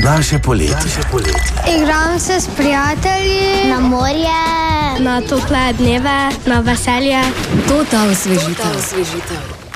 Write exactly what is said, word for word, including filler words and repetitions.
Naše poletje. Naše poletje. Igram se s prijatelji na morje, na tople dneve, na veselje. To ta osvežitev.